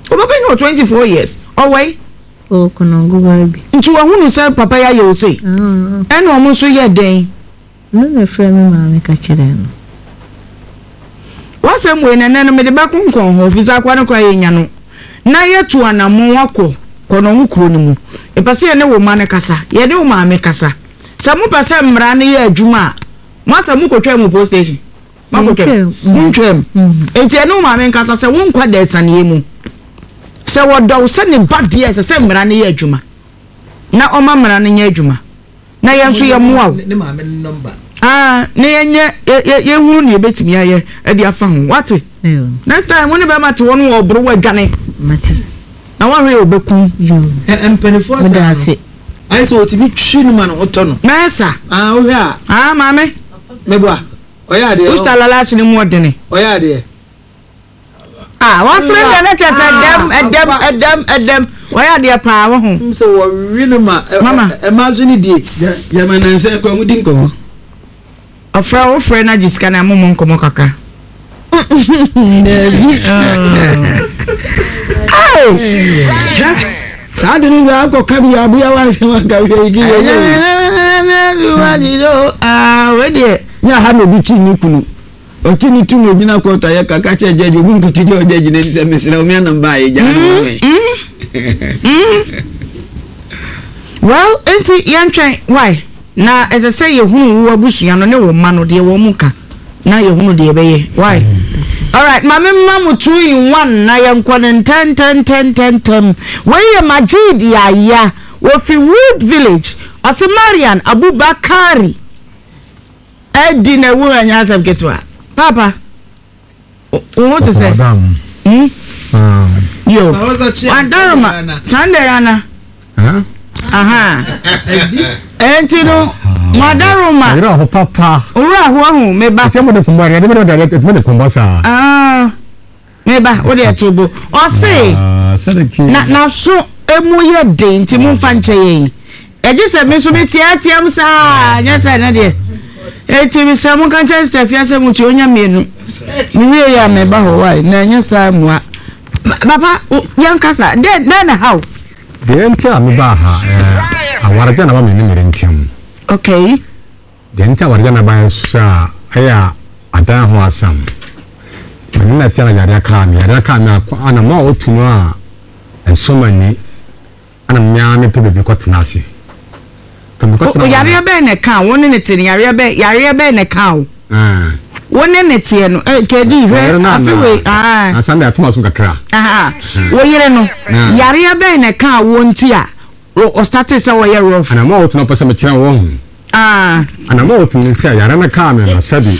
Obaba 24 years. Away. Oh, Conongo baby. Into a woman say papa ya you say. And almost a day. No, my friend, mammy, catch it. What's some way and then made the back on con of his aquano crying yano. Na ye to an amwako, Conon Cronimu. A passia no woman casa, ye no mammy casa. Some person ran here Juma. Master Muko Tremo post station. Mako Munchem. And no mammy casa, so won't quite there, San Yemu. So what do sending bad years a same ran here Juma. Na o mama ran here Juma. Na yansu ya muwa. Number. Ye won ye betimi aye e dia fa ho what next time when be ma to won wo bro wa dwane mati na wa hwe obeku empenifo sa ai so otibi twinu ma no oto no na sa o hwa mame mebua oya de ustalala chini mu odene oya de wa sre na chese edem oya de pa wo ho so wo winu ma e ma zo ni die ya mananse ko mudi nko afra friend na jiska na momo nkomo kaka sa de ni ga ko kabi abu ya wan se wan ka we gi we de ya ha me bi ti ni kunu o ti ni tu mo gina ko ta ya kaka che je ju bunku ti je je ne se mesira o mi na ba ye ja no me well enti yantwen why na as I say you hunu abusua no ne wo ma no de wo muka na ye hunu de beye why all right mama mamu 2 in 1 na ye nkwane 10 we ye Majid ya wo fi Wood Village ose Marian Abubakari edi na wo anya asem ketwa papa what to say yo Adaroma Sunday ana aha entino Madaroma ira ho papa ora ho meba se mo de kumba ya de mo de kumba sa meba wo de atobo o se na so emu ye de nti mu fa nche ye eje se me so me tiatiam sa nya sa na de eti mi sa mu kan che stef ya se mu ti onya mienu mi we ya meba ho wai na nya sa mu papa yankasa de na how de ntia me ba ha awaraja na ba me ni mere ntiam okay de ntia awaraja na ba sha aya adan ho asam me na tia na yare ka me ana ma otunu a ensomani ana mya me pe be kwatena ase o yare be ne ka woni ne tin yare be ne ka o woni ne tie no kedi hwe afiwe asande atuma so kakra wo yire no yare be ne ka wonti a o started say wo ye rough ana ma otunu pese me kira wo ana ma otunu say yare na ka me na sabi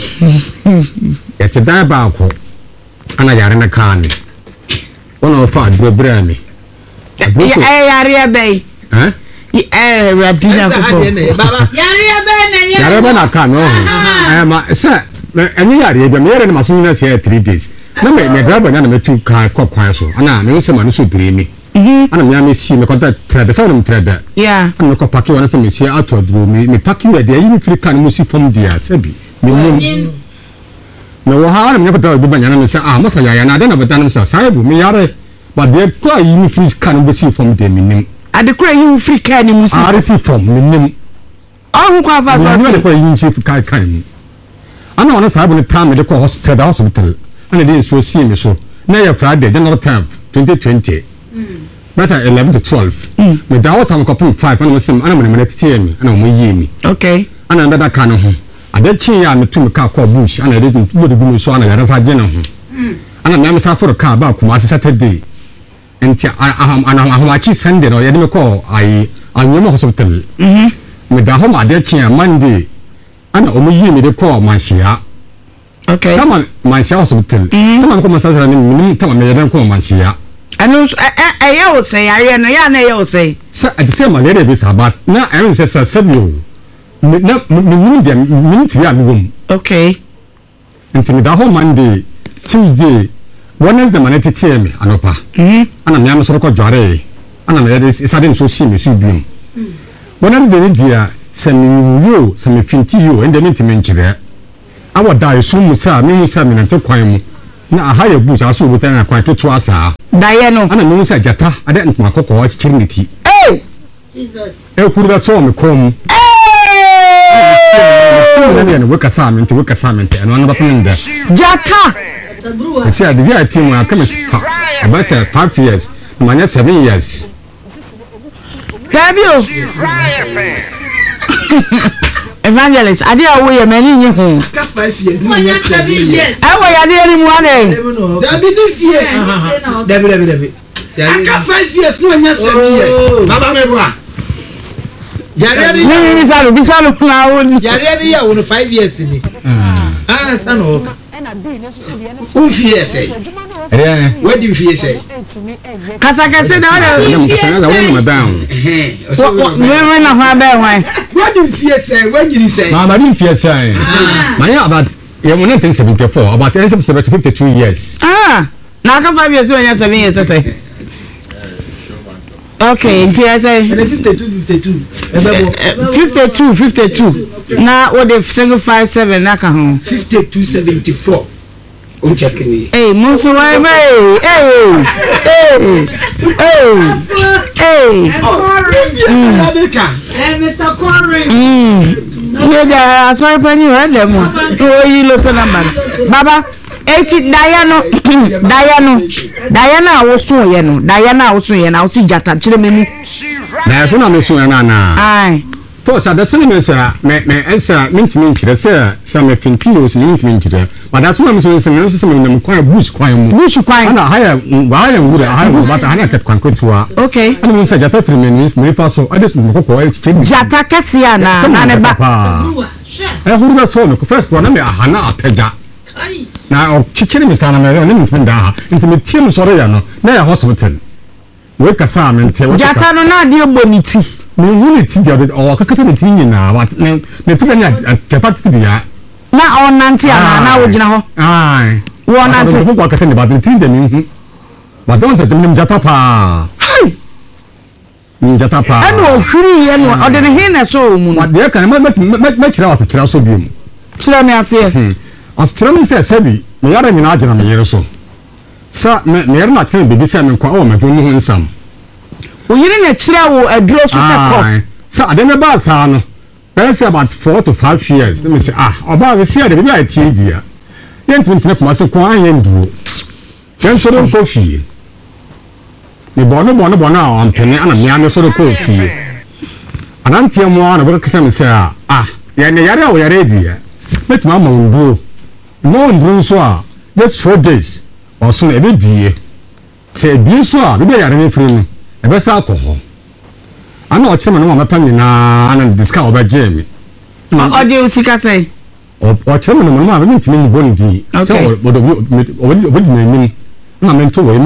yete dan ba ko ana yare na ka ni wona fa adro bra mi yare be Rabdina ko yare be na ka no ma say any yare be me yare na maso na say 3 days na me driver na me tu ka kwan so ana me se ma no so bire mi ana me am si me contact trader so na trader ana ko paki wona se me si ato dro me paki we de yi free kan mo si from dia sabi me me wo ha ana me pata bi banya na me se mo sa ya na de na beta na me se saibu me yare but de kwa yi free kan mo si from dia me nim adekura yi free kan ni mo si si from me nim ahun kwa fa me de kwa yi si kan ni ana wana saibu ni time de ko hospital ana de so see me so na ya Friday January 10th 2020 that's 11 to 12 me da was am couple 5 ana sim ana me tete mi ana mo yi mi okay ana ndada ka no ho ade chin ya me tu me ka ko bush ana de tu de gumu so ana ya rafa je na ho ana me am sa for ka ba kuma Saturday enti ana ahwachi Sunday no ya de me ko anyemo hospital me da ho ma de chin ya Monday ana o mo yi mi de ko manhia okay tama manhia hospital tama ko masasara ni tama me de ko manhia anu ya o say are no ya na ya o say sa at the same malaria be sabat na I say sabio na me de minute ya me wom okay nti me da ho Monday Tuesday Wednesday man tete me anopa ana me am so ko jware ana me de sade so si me so biom Wednesday ni dia sami finti yo ende minti menchire awa dai so musa me musa me nte kwan mu na aha ya bu sa so botan na kwan to asa daye no ana no say jata ade ntoma kokko chiriniti Jesus kuru da so me kom na we kasament eno na ba penda jata see ade ya team a come about 5 years manya 7 years Fabio Evangelist ade a wo ye mani nye ho ka 5 years no nya 7 years e wo ya de ni mu ane dabi ni fie dabi aka 5 years no nya 7 years baba me boa yare ni bisalu na wo yare ya wo 5 years ni sano fie say what do you feel say kasakase na wo kasana da wo ma down we na ha ba wan what do you feel say when you say mama didn't feel say my about 1974 about 52 years na ka 5 years when you 7 years say okay nti I say 52 na what the single 57 na ka ho 5274 o check ni monso wai mai Mr. Corey yeah sorry pani wa dem o yi lo to number baba eti Diana woso ye no Diana woso ye na wosi jata kire menu na so na me so na na ai to sa da sene sa me ensa mintimi nkire sa me finti o so mintimi nkire but that's why me so se me na kwan bush kwan ana haya ngura haya bata hana ket kwan kwetua okay ana me sa jata firi me fa so ades me kokko e chiche jata kasia na ne ba huru ba so me first one na me ahana apeja na o chiche me sa na me ne mintimi da nti me tie me soro ya no na ya hospital we kasa me nte jata no na de boniti me wuni ti dia o kakata ne tin nyina wa ne ti banya jata ti bia na onanti na wo gina ho ai wo nanti ko kakata ne ba tin de mi hu ba don se tem jata pa hai jata pa eno ohwiri ye no o de ne he na so mu no wa de kan me kira was kira so bi mu kira me ase as kira me se bi me yara nyina agina me yere so sa me yere na tin bibi se me kwa o me hu hu nsam o yiri na kira wo aduro so se ko sa ade me ba sa no say about 4 to 5 years let me say oba we see the baby I tie dia yen tun kuma se ko an yen duro yen so don ko fie ni bono am pene ana me am so don ko fie anantie mo ana bo ka me say ya ne yare o yare dia metuma ma nduro no nduro so just 4 days or so e be bie say bie so be yare me firi no e be sa alcohol ana o chema no ma pam ni na ana discount oba jemi o de usika say o chema no ma be ntimi ni boni di so o di na nim na mento we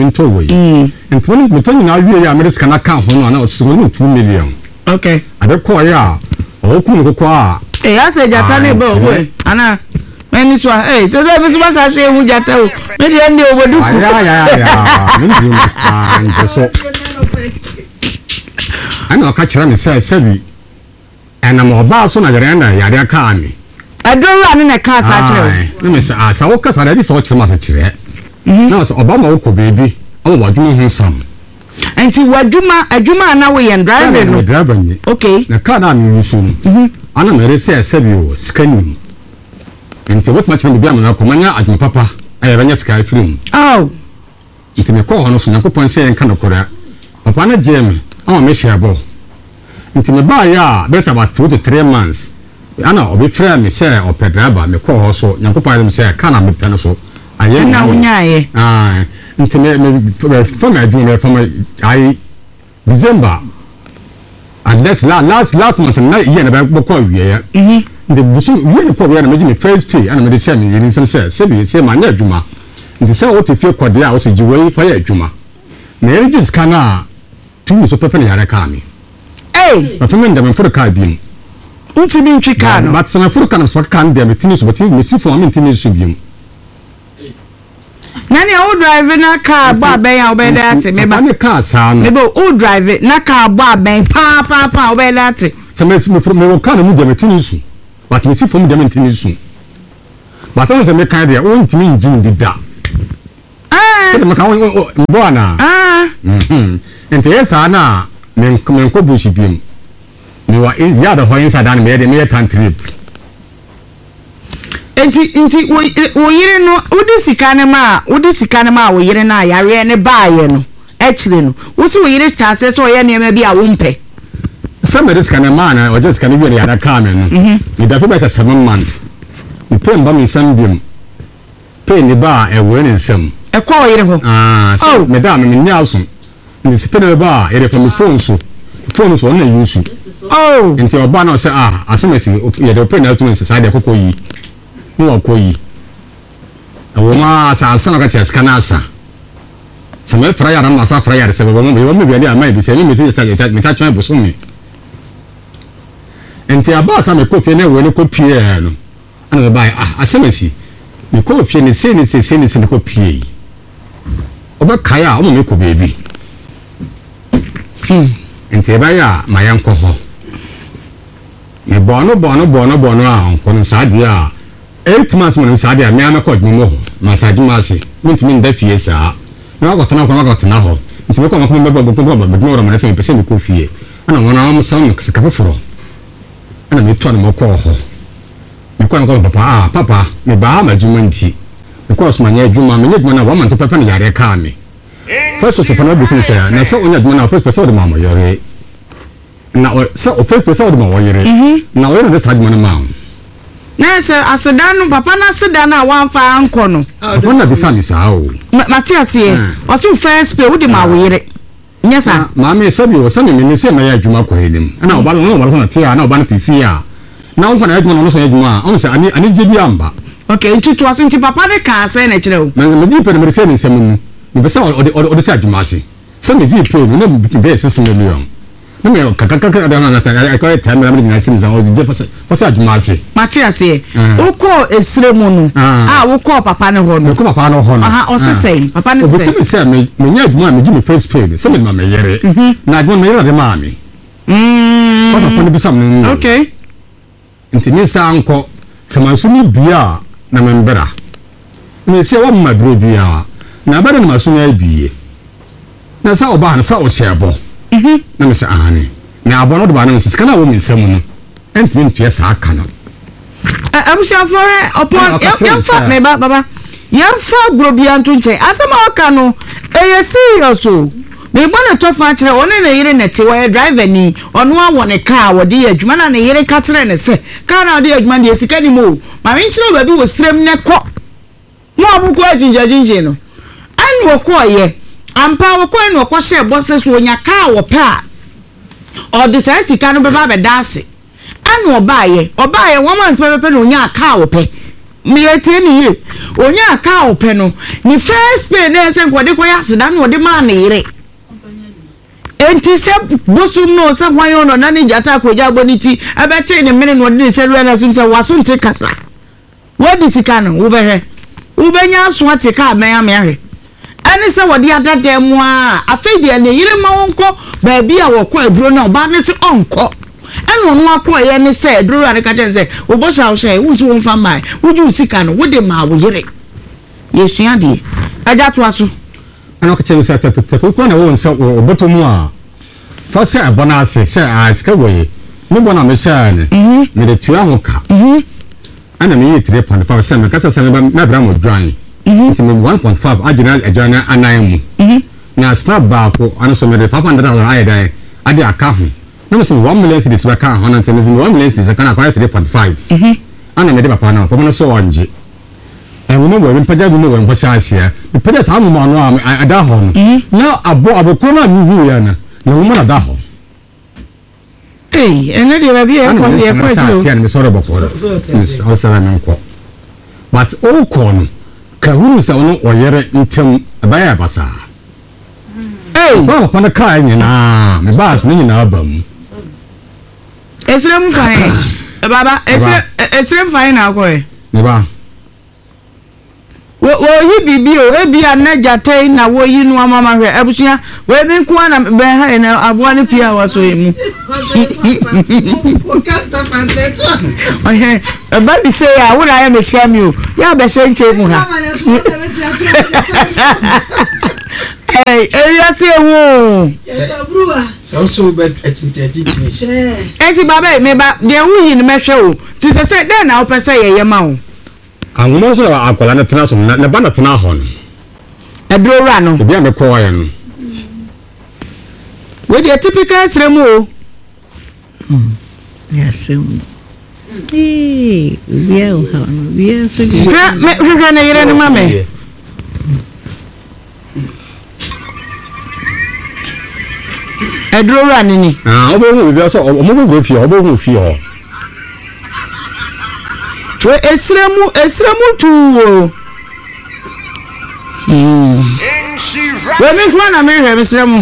ntimi ni to ni na wie ya america na kan ho no na o so ni 2 million okay ade ko ya o ku ni ko a ya say jata ne ba o ana many so so be so ba say hu jata o me de ndi obodu ya mi ni so ana ka kira me say sabi ana mo ba so na yare na yare ka ami adoro ane na ka sa kire na me say sa wo ka sa da so kire ma sa kire na so oba ma wo ko baby o wa dwuma hu sam enti adwuma na wo yen driver no ni okay na ka na mi yusu ana me re say sabi o scanning enti what much no bi am na ko manya adwuma papa aye banya sky film enti me ko hono so na ko pon say en ka no kora papa na jeme me share ball nti me ba ya be say about 2 to 3 months ana obi frame me say o pedraba me ko ho so nyankopon dem say kana me pene so aye na unyaaye nti me from adwuma from I December and last month na year na be ko wie ya nti busu wie ne ko wie na me first pay ana me dey say me yin some say be say ma na adwuma nti say what if you kwade a wo say jiwe fa ya adwuma na register kana tu so pepe na yare ka mi papa men dem for ka bi unti bi ntwi ka no but some for ka no so ka ndem tini so but me si for me tini so bi nani o drive na ka ba ben ya obe da ate me ba ne ka sa no me bo o drive na ka ba ben pa obe da ate so me for me ka no mu dem tini so but me si for me dem tini so but on se me ka dia o ntimi engine di da sɛ me ka mbo ana enti yesa na men ko bushi bim me wa ya da ho inside and me tan trip enti wo yire no wodi sika ne ma wo yire na yare ne baaye no echire no wo so wo yire start say so ye ne ma bi a wo mpe some risk and man or just can be the car no me da for 7 months me pay mba me sambim pay ni ba e we ne nsam e kwa wo yire ho so me da me nya so ni sipe ne ba e from phone so na use enti oba na say asemesi ye de pay na to inside the kokoyi no akoyi awo ma sa na ka tia scan asa some fryer na sa fryer se bo me bi ali amai bi se me ti sa me ta twan bo so me enti aba sa me kofi na we ne kopie no ana me bai asemesi me kofi ne se ne kopie oba kaya o me ko bebi enti ba ya ma yan ko ho me bono a kono sa dia 8 months mo sa dia me am ko dwumo ho ma sa dwuma ase mentimi nda fie sa na ko tana ho enti me ko ma na se me pese me ko fie ana wona am sa me ka foforo ana me to na mo ko ho me ko na ko papa me ba ma dwuma nti me ko so ma nya dwuma me nya dwuma na wa man to papa na yare ka me first of all na business say na so onya dwuma na first person de ma yare na so first person de ma yare na we na sa dwuma na ma na se asedanu papa na asedanu a wan fa anko no wona bisa mi sa o Matias ye o so first pay wo de ma wo yire nya sa ma me sabi o sa me se ma ya adwuma ko helim ana oba no so na te a na oba na tifi a na won fa na adwuma no so adwuma on se ani je bi amba okay ntutu aso nti papa de ka se na kire o me di pe me se ni nsem mu me be sa o de se adwuma ase se me di pe no na be 6 million na me kaka da na ta ai ko ta me na sim za o de fa adwuma ase Matias ye o ko esre mu no wo ko papa ne ho no ko papa no ho no o se sei papa ne sei o se me nya adwuma me di me first pay se me ma me yere na adwuma me yere de ma me ko sa pon bi sam no okay nti ni sa anko se man su ni bia na me mbera me se wa madro bia na ba de na so nya bie na sa oba na sa o shebo na me se ahani na abono do ba na se kana wo mi nsam no enti me ntue sa aka no abusia for upon yamfa me baba yamfa grobia nto nche asema aka no eye serious o me bona to fa kire one na yire nete wa driver ni ono awo ne car wo de adwuma na ne yire ka kire ne se car na de adwuma de sika ni mo ma me kire ba bi wo srem ne ko mo abuko ajinjajinje no an wo ko ye ampa wo ko en wo ko she bosses wo nya car wo pa o de sai sika no be ba be dase an obaye wo man pepe no nya car wo pe mi etie ni ye onya car wo pe no ni first pay na se nkwode ko ya sida no de ma na yire enti se bosum no se hwan no na ni jata ko ja boniti abete ni mene no de se ruwa na sum se waso nte kasa wodi sika no wo behwe wo benya so ate ka men ahwe ani se wodi adada mu a afedi ne yire ma wonko ba bia wo ko aburo na oba ne se onko eno no akọ ye ne se duru ani ka ten se wo bo sha wo se wo so won fa mai wo ju sika no wo de ma wo yire yesua de aja to aso ana ka chelu sa tepe ko na wo nsa wo botomu a fa se abona ase se a sika woye me bona me sha ne me de tua ho ka ana me yi 3.5 se me kasa se na bra mo dwan nti me 1.5 ajina anan mu na snap ba ko ana so me de 500,000 ayi dai ade aka ho na me se 1 million cedis ba ka ho na nti 1 million cedis ka na kwa 3.5 ana me de papa na papa na so onje we no we mpaja bi no we mfosha asia me pede sa amuma no a ada ho no na aboko na mi hu ya na wo na da ho ene de ba bi e ko de ko ji asia me soro boko yes o sa na nko but o ko no ka hu sa no oyere ntem abaya basa so ko na kai ni na me ba so ni na abam esrem fine baba esrem fine na ko e me ba yi bibi o ebi anajatai na wo yi no amama hwe abusia we bi nko na be ha na aboa ne pia waso emu o kanta panteto oye ba bi say ya wo na ya me chia mi o ya be se nche mu ha area say wo so be etinti enti baba me ba de wu yi ne mehwe o ti se den na wo pese ye ma o anwo so akola na tena so na ba na tena hon edro ra no obi a me ko ya no we dey typical sremu o yes bia o ha no bia so di me na yere no mame edro ra ni obo bia so omo go fi obo fi o to esremu tuwo we me kwa na me hwe esremu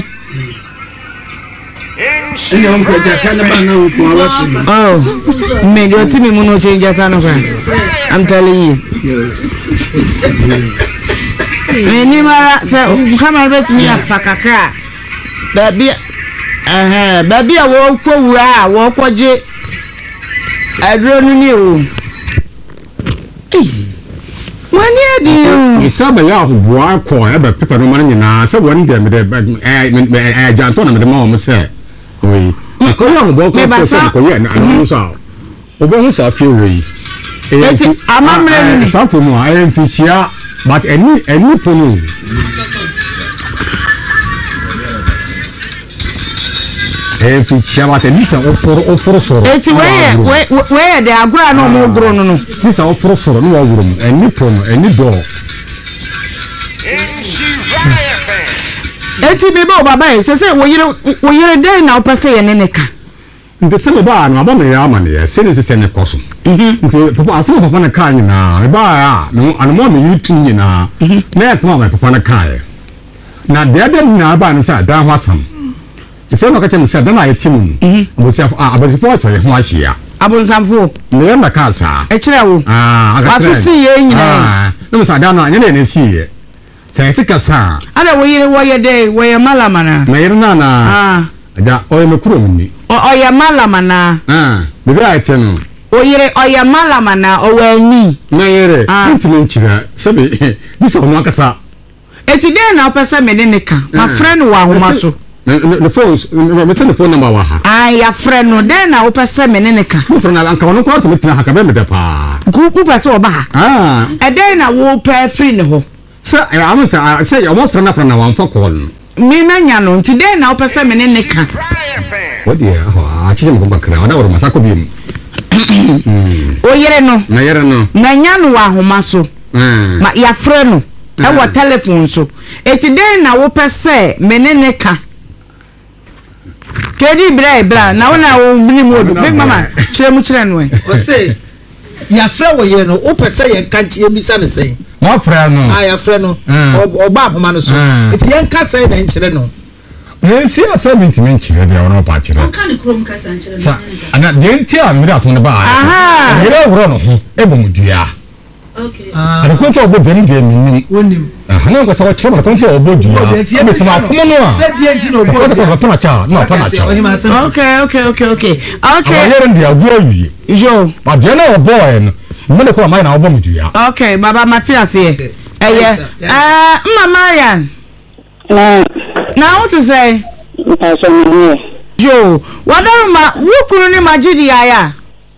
ene on ko ja kana ba na ko awasu oh me do ti mi mu no change ata no I'm telling you me mara se kama bet mi afakaka baby baby a wo ko wura wo ko je adro nu ni o wani adi isaba ya bua ko e ba pepa no man nyina se won dem de janto na me de ma o se we ko ya mo ko se ko ya na no so obo hu sa fi we eti amamre ni sa fu mo ai fi chia but any ponu fi chia but lisa oforo soro eti we de agura no mo gro no lisa oforo soro no wa wuro mu any ponu any do eti bebe o baba e se wo yire den na opese ye ne ka nti se ba na ba me ya ma ne se ne se ne koso nti papa asema papa na ka nyina me ba ya no anmo me yutu nyina na asema ma papa na ka na de na ba ne sa dan ho asam se no ka chem se dan na yetimu mo se abadifo atwa ye ho ahia abonsamfo me na ka sa e kire wo aso si ye nyina no sa dan no anya na si ye se ka sa ana wo yire wo ye de wo ye malamana na yire na aja o ye mekuro ni o ye malamana bebe aite no o yire o ye malamana o wani na yire ntimi nchira sabe disa ho akasa eti de na opese me ne ka ma friend wa homa so the phones me telephone number wa ha ya friend no de na opese me ne ka mo friend anka wono kwa to metina ha ka be me de pa ku pese oba ha e de na wo pe free ne ho so am say your mo friend na wan fa call mi na nya no nti de na opese me ne ka what dear a chi mo ba kra ona woro masako bi mu o yere no na nya no wa homa so ma ya friend no e wo telephone so eti de na wo pese me ne ka kedi bra na wona wo mini modu big mama chire no e o say ya fra wo ye no o pese ye kanti e bisa ne sei mo fra no ya fra no oba ahoma no so eti ye nka sei na nchire no si assignment men chire de wona pa chire kan ko mu kasa nchire sa ana de nti a mi da so ne ba aha yere woro no ho ebom dua okay ana ko to obo de ndi minnim wonim ana ko sa wa chire ko so obo dua e se ma fomo no a se die nti no obo ko pa na cha no pa na cha okay yere ndi agu awie jo ba de na obo en mo ne ko ma na obo mu dua okay baba Matias ye eye mama yan na what to say jo wadama wukunu ni majidi aya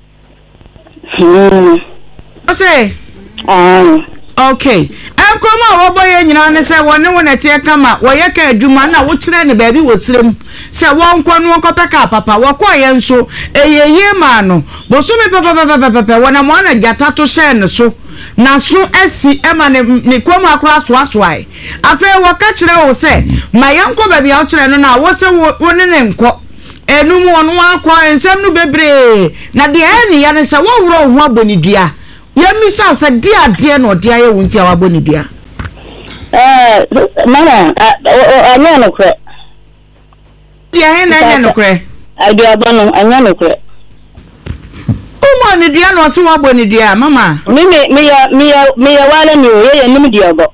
o say okay enkoma wo boye nyina ne se woni wona tie kama wo ye ka adwuma na wo kire ne baabi wo sirem se won kwonu ko peka papa wo ko ye nso eyeye ma no bo so me papa wona mo na jata to share ne so na so esi ema ne koma akra so asoai afa wo ka kire wo se ma yanko baabi a wo kire no na wo se wo ne nko enum wonu akwa ensem no bebre na de eni ya ne se wo wuro ho abonidua yemi sa sa dia de no dia ye wunti awa bonidua mama anya no kre dia he na anya no kre adia bano anya no kre oh mo ni dua no so wabo ni dua mama me wale mi o ye nim dia bo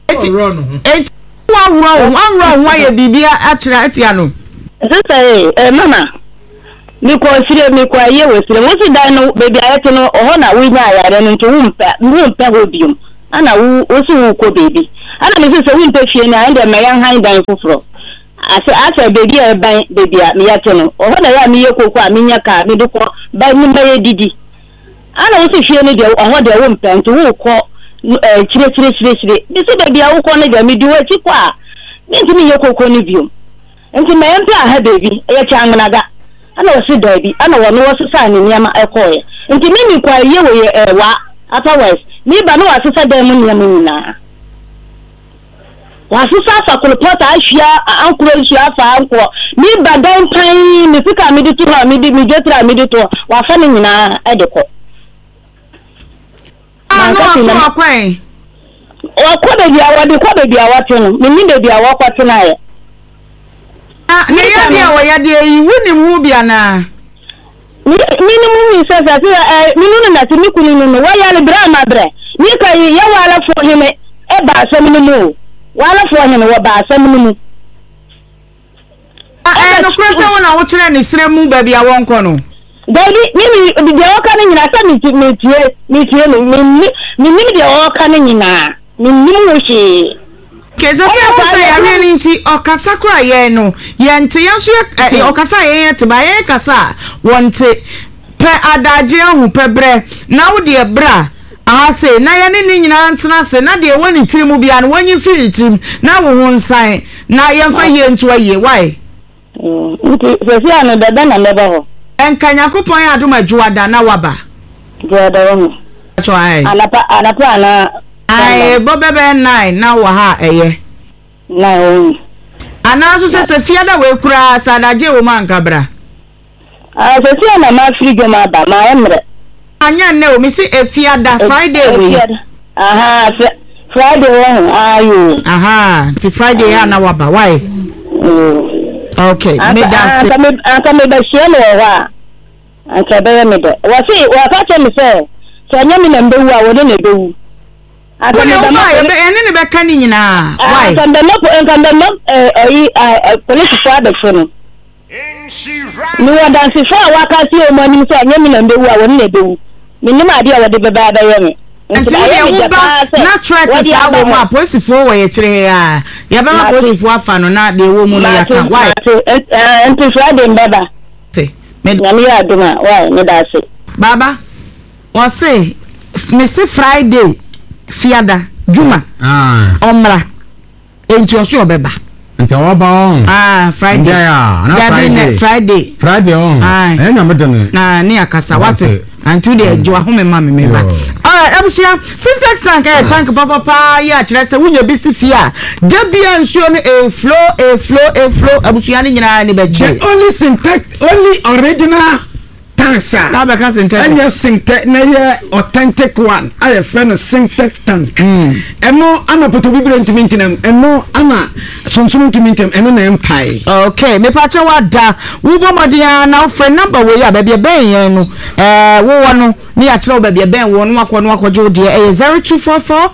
wa ye bibia akira atia no sese mama mi ko aye we sire wo si dan no baby ayete no oho na wo nya ayare no nto wo mpa ho biom ana wo si wo ko baby ana me sese wo mpa fie na ende me yan han dan foforo asa baby e ban baby a me yate no oho na ya me ye kokko a me nya ka me de ko ba me ye didi ana wo si fie no de oho de wo mpa nto wo ko chire de so baby a wo ko ne de me di wo ti kwa me nti me ye kokko ni biom nti me mpa ha baby e cha ngnaga ana wasi dabi ana wono wasi sa ni nyama ekoye nti mimi kwa ye we wa otherwise ni ba no wasi sa dem nyama nyina wasi sa fa kulpota ahia ankuro ahia fa anko ni ba dan pan mi fika mi di to ha mi jetra mi di to wa fa ni nyina edeko no afa kwen wa ko be dia wa de ko be dia wa teno mi de dia wa kwate na ye na ya dia wa ya dia yi woni mu bia na minimum se sa minunu na ti mikunu no wa ya le bra ma bre ni ka yi ya wala fo hime e ba asem no mu wala fo hime wo ba asem no mu no kwese wona wo kire ni sire mu ba bia won ko no baby ni de o ka ni nyina sa mi tie no mi de o ka ni nyina mi wo shi keza se ya really nti okasa kura ye no ye nti yanso okasa ye te ba ye kasa wonte pe adaje hu pe bre na wo de bra ahase na ye ne nyina ntena se na de woni tirimu bia no wonyi firi tirim na wo hunsan na ye mfa ye nto aye why nti se sia no dada na leba ho enkanya kopon ya adoma juada na waba juada wo cho ai anapa na ai bobebe 9 na wo ha eye na o ana so se fiada we kura sadaje wo man kabra se fia na ma frigo ma ba ma emre anya ne o mi si fiada Friday we Friday wo ayo ti Friday ya na waba why okay me dance aka me ba shele wa aka be me de wa ka che mi se anya mi na mbewu a wo ne bewu ene ne be kan nyina why kan no police father phone ni wa dance fa wa ka si o mani so anya mi na mbewu a wo ne bewu mi ni ma dia wo de be ba ye me nti ye ba na track sa wo ma posifo wo ye kire ya ya ba ma posifo afa no na de wo mu no ya kan why nti Friday mbaba me nyami ya duma why me da se baba wo say me say Friday fiada juma omra enti oso obeba nti oba on Friday na Friday on enya medane na ni akasa wate anti de ejo ahome ma me ba alright abusia syntax tank tank papa ya kire se wunya bisi fia da bia nsuo no a flow abusia ni nyina ni beje only syntax only original tansa na be kan syntax anya syntax na ye authentic one I friend syntax tank eno ana poto bibire ntimintinam eno ana sonsom ntimintinam eno na empire okay me pa che wada wo bomodia na friend number we ya ba bia ben yen no wo no ni ya kire wo ba bia ben wo no akwajo de 0244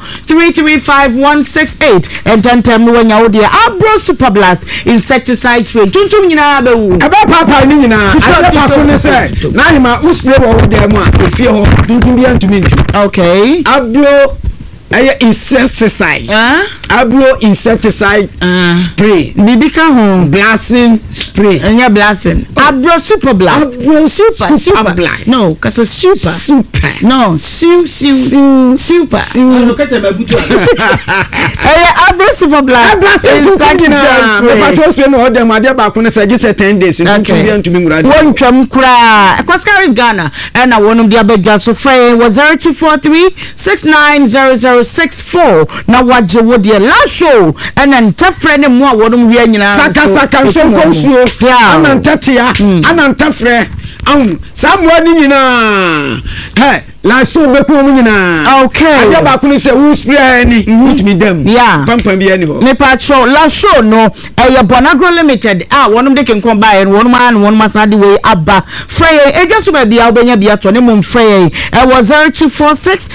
335 and tentem no wanya wo de Abro Super Blast insecticide spray tuntum nyina ba wu aba papa ni nyina aba papa ne se na hima uspray wo de mu a efie ho tuntum bia ntumintu okay Abro insecticide Abro insecticide spray bibika ho blasting spray enya blasting Abro Super Blast Abro super blast no cause super no super lokete babutu Abro Super Blast insecticide spray no order ma de ba ko ne say 10 days ntum bia ntumi ngura de won twam kura Kwascaris Ghana and na wonum dia badwa so frɛ 0243690064 na waje wo de la show and ntafrɛ ne mu a wonum wi anyina saka nso konsuo ana ntatia ana ntafrɛ Samuel ni nyina hey laso beku mu nyina okay aja ba kunu se wo spray ni put me dem pampan bi ani ho me patro laso no Bonagro Limited wonum de kenkon ba wonum an wonum asade we aba frey ejaso ba bia obenya bia to ne mum frey was 0246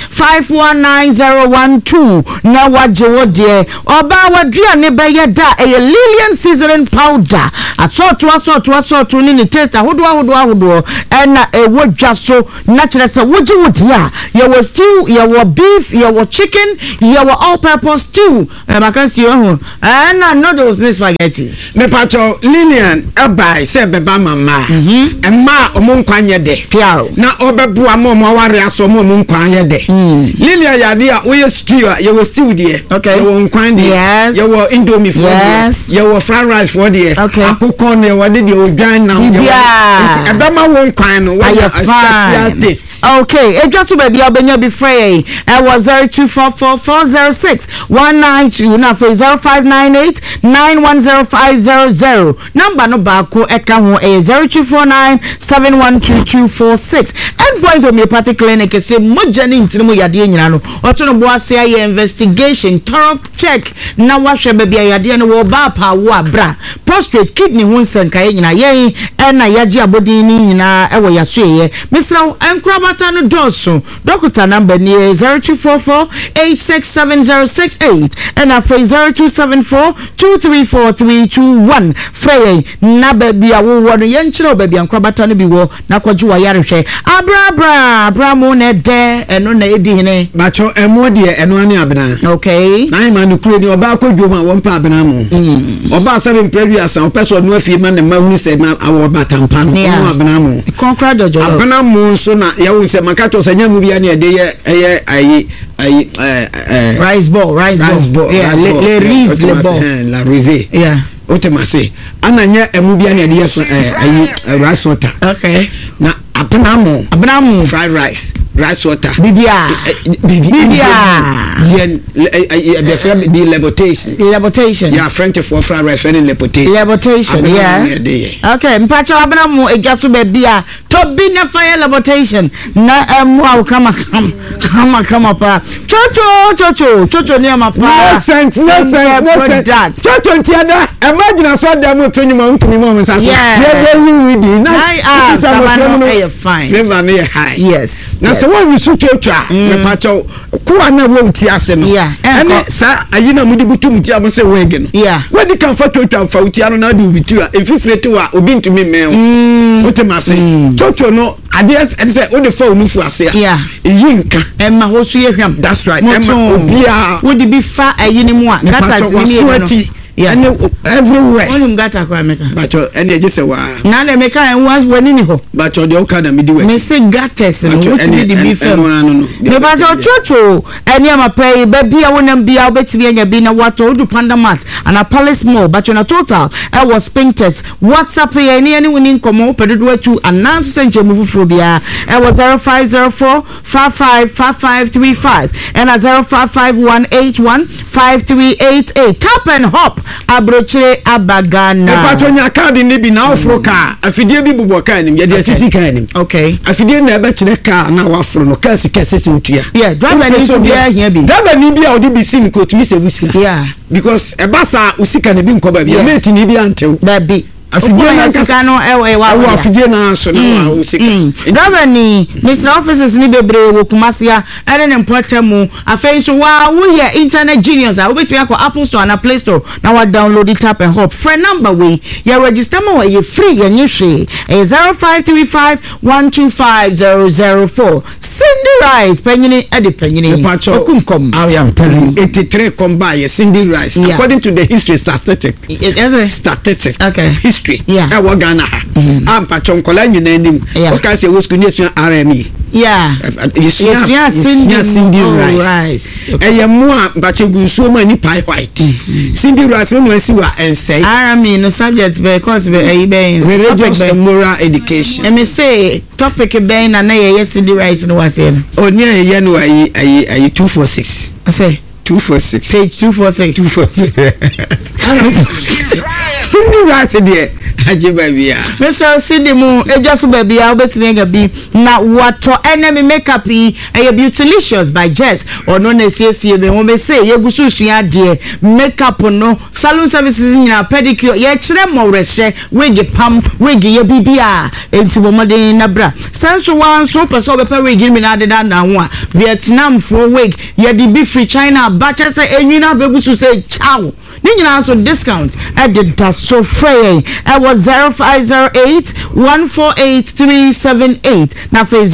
519012 na waje wo de oba wadua ne be ye da Lilian seasoning powder asoto ni taste ahodo na ewo dwaso na kire se woji wodia ye was stew ye was beef ye was chicken ye was all purpose stew makansi ho na noodles this spaghetti me pacho Lilian abai se beba mama emma omunkwanye de na obebu amomo ware aso mo munkwanye de Lilian yade a we stew ye was stew de ye wo nkwan de ye wo indomie for de ye wo fried rice for de akoko ne wade de odwan na ebema wo nkwan no wa special taste okay ejaso baby obenya be free was 0244406192 na 0598910500 number no baako eka ho 0249712246 endpoint homeopathic clinic say mojani ntirimu yade nyina no oto no boase aye investigation thorough check na wahwe baby yade no wo ba pa wo abra prostate kidney ho nsanka nyina ye na yaji abodi ni nyina ewo yasoye misra enkrabata no doso doctor number ni 0244867068 and a 0274234321 frey na baby awo no yenchiro baby enkrabata no bi wo na kwaji wa yarehwe abra mo ne de eno na edi hene bacho emo de eno ani abena okay na ma no kure ni oba akodwom a wo mpa abena mo oba sabe previous an person no afie ma na ma hu se na awo batampa no abena mo konkra dojo abena mo so na ya hu se maka to sanya mu bia na de ye ayi rice ball yeah le riz le ball la rosé yeah otemase ananya emu bia na de ye ayi rice water okay na abena mo fried rice water bibia the levitation yeah French for fried rice and levitation yeah okay mpacho abena mo egaso be bia to be na fire levitation na mo kama pa chocho ni ama pa no sense chocho ntiada imagine so dem mo toni mo ntumi mo nsaso we di na fine flavor na high yes so when we shoot chocha me pacho ko ana wo ti ase no ene sa ayina mudi butum ti am se wege no when you can for chocha fa uti ano na di bitu a efifire ti wa obi ntumi me otemase chocho no ade say o de fa onufu ase a eyinka emma ho so ye hwam that's right emma obi a wo di bi fa ayini mu a gata sini no and everywhere only gata kwa meka but ene je se wa na na meka en wani ni ho but the oka na me di we me se gates no what be the beef me ba chocho ene ama pay ba bia wonam bia obetimi anya bi na wato odu panda mat and a palace mall but na total I was painters WhatsApp ye ene woni nkomo pedodo atu announce senche mu fufuro bia I was 0504555535 and 0551815388 tap and hop abrochire abagana epatonya card ni bi na ofro ka afidie bi bubo ka nim ye de asisi ka nim okay afidie na ebe kire ka na wafro no ka sika sese utua yeah driver ni so bia hia bi driver ni bia odi bi sim ko tumi se busika yeah because ebasa usika na bi nkoba bi mate ni bi antew da bi afidie na sika no wa afidie na so na usika driver ni Mr. officers ni bebre wo kumasia ene ne mpota mu afei so wa wo ye internet genius a obetumi akọ Apple Store na Play Store na wa download it tap and hop friend number we ya register ma ye free ya nyehwe 0535125004 Cindy Rice panyini edi panyini okunkom I am telling 83 komba ye Cindy Rice according to the history statistics okay history e wo Ghana am pa chonkola nyina anim o ka se wo school ni esu RME Cindy Rice eye mo a bache gunsuo ma ni pie white Cindy Rice no esi wa ensei RME no subject be course be ayi ben religious and moral education me say topic ben na ye Cindy Rice no was here oni ye no ayi 246 I say 246 page 246 Cindy Rice there aje babia Mr. Sidimu ejasu babia obetime gabi na wato enemy makeup yi Beautylicious by Jess ono na siesie be wo be say yegususu ade makeup no salon services nyina pedicure ye kire mowrehye wig pam wig ye bibia enti bomode na bra senso wan so person be wig mi na de na ho a Vietnam for wig ye di be free China batcha say enwina begusu say chow ni nyina so discount at the so free I was 0508148378 na for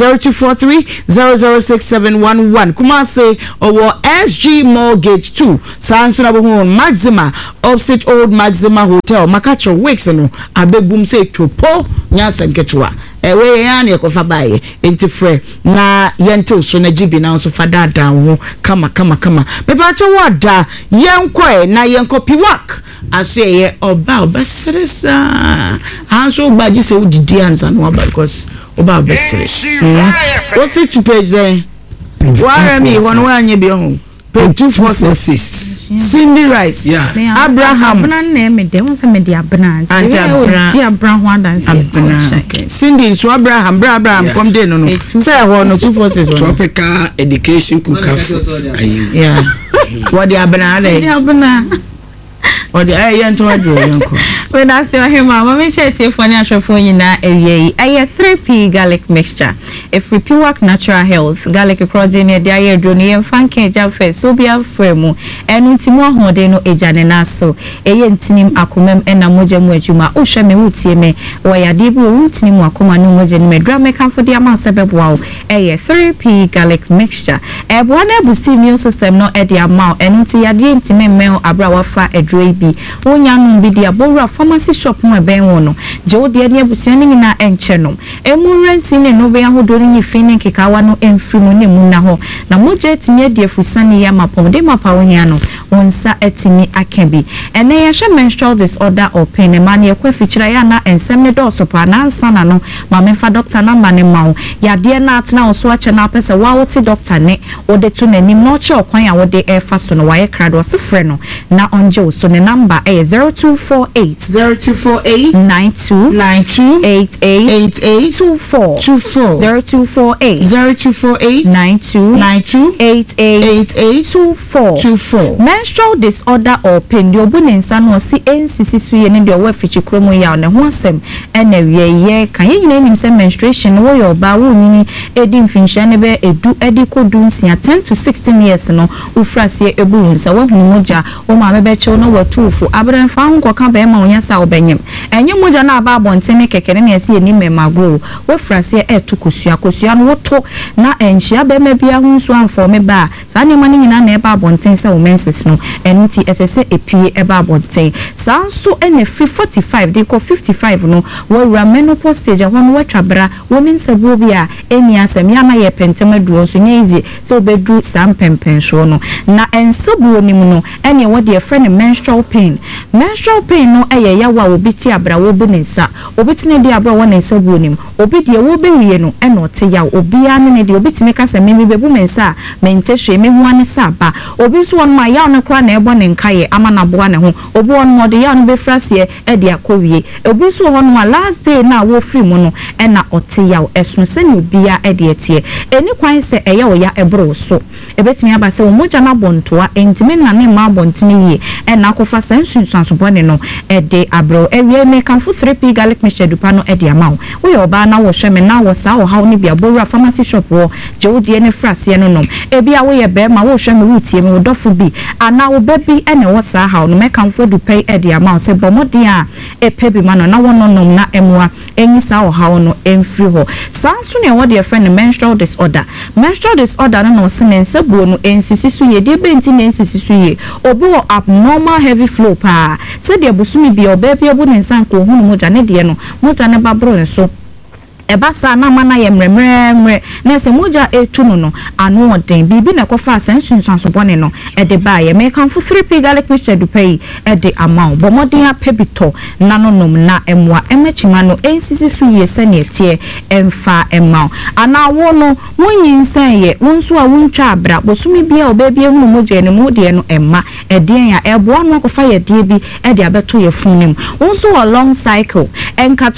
0243006711 kuma say owo SG Mortgage 2 sanso na bo Maxima opposite Old Maxima Hotel Makacho Weeks no abegum say topo nya sanketwa ewe ya na ekofa bae enti frɛ na yente so na gibi na so fada dan ho kama pepa che wada yenkɔ na yenkɔ piwak ase ye oba obesresa anso gbaji se udidi ansa no aba because oba obesre o see to page there why me one way anye bi ho page 246 Cindy Rice Abraham name de won say me di Abraham Cindy so Abraham come there no say ho no 246 Tropical Education Kukafu yeah what the Abraham or the air to yanko when I say him mama check phone ashofo nyina ewie aye 3P garlic mixture if we pure natural health garlic protein de aye drone yem fanke ja fe so bia fremu enu ntimo ahode no ejane na so eye ntinim akomam ena moja mu adwuma o hwe me wutie me wo yade bi wo ntinim akoma no moja ni medra me kan fodi ama sebeboa aye 3P garlic mixture e bo na boost immune system no e de ama enu ti yade ntime me abra wafa edro bi wonya no bi dia bowra pharmacy shop mo ben wono je wo de ne abusuani nyina enche no emu rent ne no be ahodori ni fini kekawa no emfimu ne mu na ho na moje tinye de afusani ya mapom de mapa wonya no wonsa etimi akabi ene ye hwe menstrual disorder or pain e mane ekwa fichira ya na ensem ne do so pa na ansa na no ma memfa doctor na mane mawo ya de na atena wo so ache na pese wa wote doctor ne wo de tu nanim no che okwan ya wo de efa so no wa ye krado se frɛ no na onje wo so ne number is 0248 92 88 24 0248 92 88 24 menstrual disorder or pain the obu nsa no si ensisi suye ne de wa fichi kromo ya ne ho asem ena wieye kan yina nim se menstruation wo yo ba wo nyini edi mfinhia ne be edu edi kodu nsia 10 to 16 years no ufrasie ebu nsa wo hunu moja wo ma be beche no watufu abran fa nko ka be ma onya sa obenyem enye moja na aba abontene kekere ne ese eni memagro wo frasie etu kosua no woto na enhia be ma bia hu so amfo me ba sa ne ma ne nyina na eba abonten sa wo menses no enti esese epie eba abonten sa nso ene free 45 de ko 55 no wo wura menopause stage ho watwabra wo mensabuo bia eni asem ya na ye pentema duo so nya easy so obedu sam pempen so no na ensabuo nim no ene wo de friend menstrual pain no eye ya wa obi ti abra wo bu nensa obi ti ne de abra wo nensa bu onim obi de wo be wie no ene ote ya obi ane ne de obi ti me kasa me be bu mensa mente hwe me ho ane sa ba obi so won ma ya no kra na ebo ne nkaye ama na boa ne ho obi won mo de ya no be frasie e de akowie obi so won ma last day na wo free mu no ena ote ya esu se ne obi ya e de etie eni kwan se eye wo ya ebro so ebetimi aba se wo moja na bontoa entime na ne ma bontini ye ena kofa sensu sansobone no ede abro ewie me kan fu 3P garlic mixture dupa no ede amawo wo yo ba na wo hwe me na wo sa wo hawo ne bia bowura pharmacy shop wo je wo de ne frase no nom ebia wo ye be ma wo hwe me wutie me wo dofo bi ana wo baby ene wo sa hawo no me kan fu dupa ede amawo se bomodi a epe bi ma no na wo no nom na emwa enyi sa wo hawo no emfri ho sanso ne wo de friend menstrual disorder no se ne nsabuo no ensisi so ye de benti ne ensisi so ye obi wo abnormal heavy flow pa se de bosumi bi oba bi obu ne nsan ko hunu moja ne de no moja ne babro ne so ebasa na mana ye mremremre na se moja etu no anu oden bibi na kofa asensunsan bone no de ba ye me kan fu 3p garlic mixture du pay de amount bo modin apebito na no nom na emwa emachima no ensisi su ye se ne tie emfa emma ana wo no wonyinsan ye wonso a wontwa abra bosumi bia obabi ehunu moja ne mu de no emma edien ya ebo no kofa ye die bi de abeto ye funim wonso a long cycle enka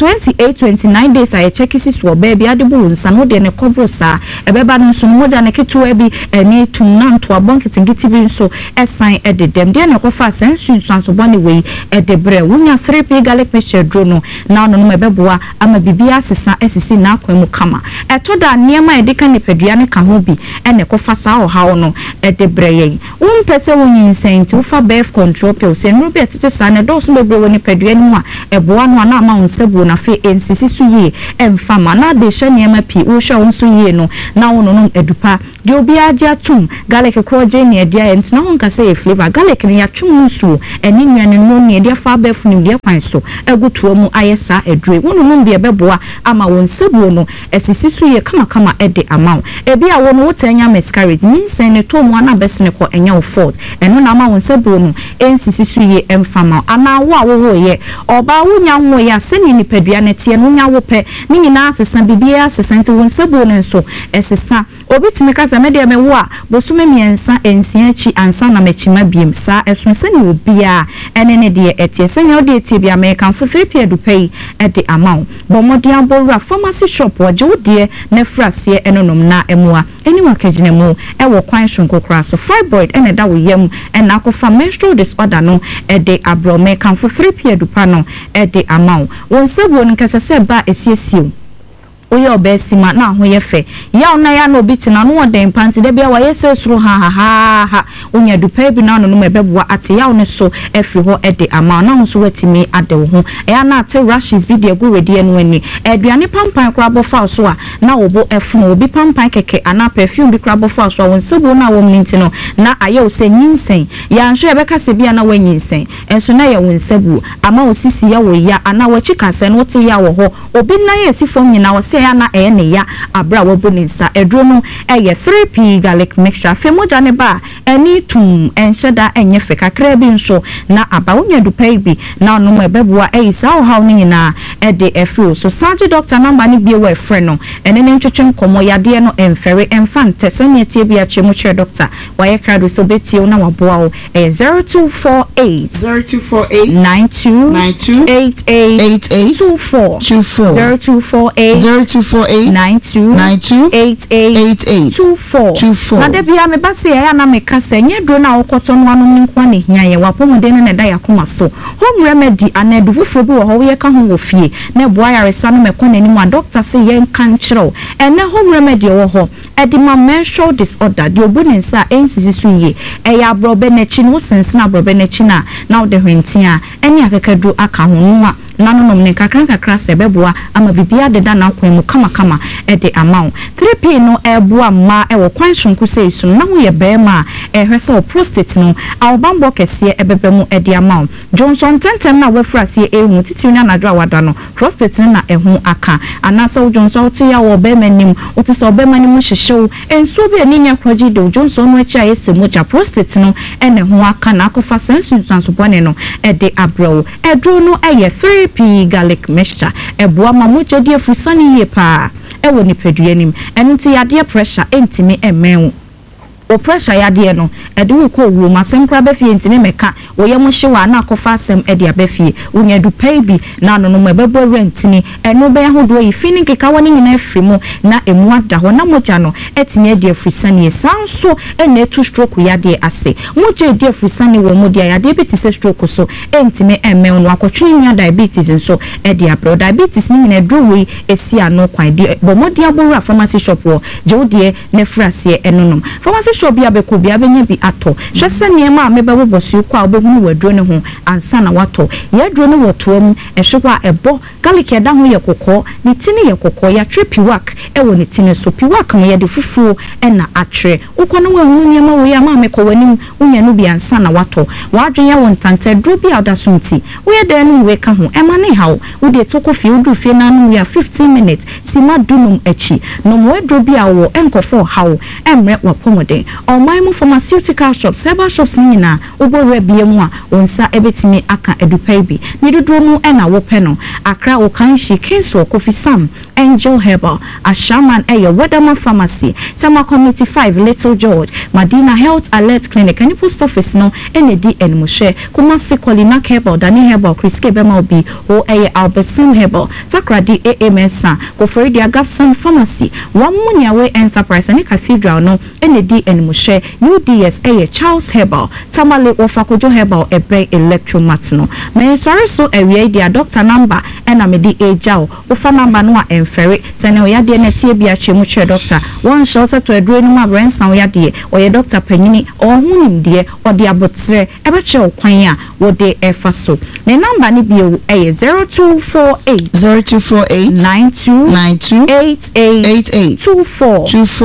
28-29 days I check sis wo baby adebo nsa no de ne kobro sa ebeba no nso moja ne keto bi eni tunanto abonketingiti bi nso esan ededem de ne kofa sensu sanso bone we edebre wonya 3p garlic mixture dro no na no no ebeboa ama bibia asesa esisi na akwan mu kama etoda niema edika ne pedua ne ka ho bi ene kofa sa o hawo no edebre yen pese wonyin senti wo fa birth control pill se no be tete sa ne do so bebre woni pedua ni mu a eboa no na ama wonsabu na fe ensisi su ye emfa ma na de hye niema pi wo hwe won so ye no na wono no edupa de obi age atum garlic kroje ne dia ent na won ka say flavor garlic ne ya twum so eni nwane no ne dia fa birth ni dia kwan so egutuo mu ayesa edure wono no be beboa ama wonsabu no esisi su ye kama ede amount ebi a wono wotanya miscarriage ninsen ne to mu ana besne ko enya fault eno na ma wonsabu no ensisi su ye emfama ana wo a wo ye oba wonya wo ya seni ni pedua ne tie no nya wo pe ni nyina asesa bibia asesa nti wonsabu no nso esesa obitime kasa me de me wo a bosume miensa ensia chi ansa na machima biem sa esun seni obia ene ne de etie senya ode etie bia me kan fu 3p do pay at the amount bomodian borra pharmacy shop waje wode na frase enonom na emua anyone kagine mu e wo kwan shonkokra so fibroid ene da wo yam ena akofa menstrual disorder no e de abrome kan fu 3p do pa no e de amount won sebuo nkasa se ba esiesiu oye obesima na ho ye fe ya ona ya na obitina no oden panti de bia wa yese suru ha onya dupa bi na no mebeboa ate ya one so efri ho ede ama na ho so watimi ade wo ho ya na ate rashes bi de gu wedi enu ani aduane pampan kra bofa so a na obo efunu obi pampan keke ana perfume bi kra bofa so won sebo na wo mninti no na aye o se nyinsen ya nhwe ebeka se bia na wanyinsen enso na ye won sebu ama osisi ya wo ya ana wachika se no wote ya wo ho obi na ye sifom nyina wo se ya na ene ya abra wo boninsa edro no eye 3p garlic mixture fe moja ne ba eni tum enhyeda enye fe kakra bi nso na aba wonya dupai bi na no mebeboa eisa o haw ni na ede efio so surgery doctor number ni bi we frɛ no ene ne ntwetwe komo yade no emfere emfante sene tie bi a chemu chere doctor waye krado so beti na waboa o 0248 92 9288 na de bia me ba se ya na me ka se nye dro na okoto no anu nkwa ne hia ye wapomode no ne da yakoma so home remedy anedu fufo bi wo ho ye ka ho wo fie na boa yaresa no me kwa nani mu doctor se ye nkan kyerɛw ene home remedy wo ho edima menstrual disorder de obunensa ensisi so ye eya abrobe na chi no sensena abrobe na chi na wo de hwentia ene akakadu aka ho no a nanonom ne kakra sebeboa ama bibia deda na kwan mu kama de amount 3p no eboa ma e wo kwan shonku sei so na wo ye bema hwese prostate no awbambo kese ebebemu de amount Johnson tentem na wafrase ehu titiw na nadwa wada no prostate na ehu aka anasa Johnson wote ya wo bema nim wote so bema nim hyehyew enso bi aninya kroji do Johnson no achi ayese moja prostate no ene hu aka na akofa sensu sanso bone no de abro edro no eye 3p garlic mixture eboa mamuche die fusani ye pa ewo ni peduanim enti yade pressure entimi emen o pressure yade no ede wo ko wo masem kra ba fie entimi meka wo ye mo hyewa na akofa asem ede abafie wonya du pay bi na no no mebebo rent ni eno be hodo yi fini keka woni nyina afiri na emu ada ho na moja no etimi ede fusani sanso ene tu stroke yade ase moje ede fusani wo mo dia yade bi ti se stroke so entimi emen no akotwe nya diabetes nso ede abro diabetes ni nyina dro we esi ano kwan de bo mo dia bo pharmacy shop wo je wo de ne frase enonom pharmacy sure bi abeko bi abenya bi ato hwese niema ameba bobosu kwa obehunu wadro ne ho ansa na wato ye dro ne wotoam ehwewa ebo garlic eda ho ye kokko ne tini ye kokko ya trepiwak ewo ne tini so piwak no ye de fufuo na atre ukọ no wahunu niema wo ya ma ameko wanim unya no bi ansa na wato wadwen ya wontante dro bi adasumti wo ye de no we ka ho ema ne hawo wo de toko fi udu fi na no ya 15 minutes sima dunum echi no mo dro bi awo enkofo hawo emre wapomode oman pharmaceutical shops herbal shops nyina obore bia mu a onsa ebetimi aka edupai bi ni dodo mu na wo peno akra wo kanshi kinso coffee sam angel herbal ashaman Weatherman pharmacy Tama community 5 Little George Madina health alert clinic and post office no ND and Moshe Kumasi Kolina herbal Dani herbal Kriske Bemaobi o Albertson herbal Takradi AMS Koforidia Gapson pharmacy Wamunya we enterprise and cathedral no ND and Moshe UDS Charles herbal Tamale Wafakojo herbal ebe electromat no me sorry so area dia doctor number and amedi ejao ofa number no a emfere tene oyade na tie bia chemu che doctor one shall say to adro no abrensan oyade oye doctor panyini ohun de ode abotre ebe che okwan a wode efa so ne number ni bio 0248 92 88 24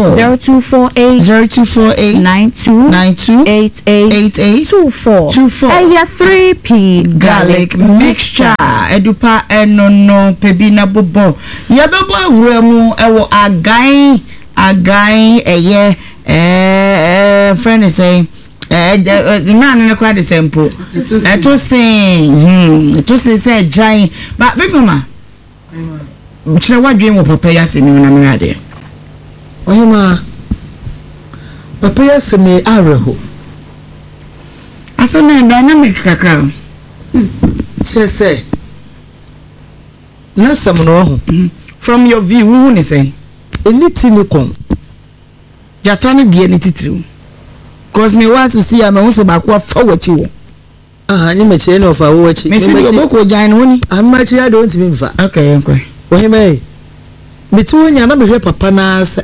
0248 92 88 24 aya 3p garlic mixture edupa enono pebina bobo yebebo awuramu ewo agan eye friend say man na kwa de sample to say say giant but bigoma chira wadwen wo papa ya se mi na me ade oyima papa ya se me areho asana dynamic kakao chese na samno from your view who ne say anything come jatani die ne titiri cause me was see am who so ba kwa fawachi wo ni me che no fa wo wachi me see oboko jan no ni amachi ya don't me mfa okay we me ti wonya na me hwe papa na se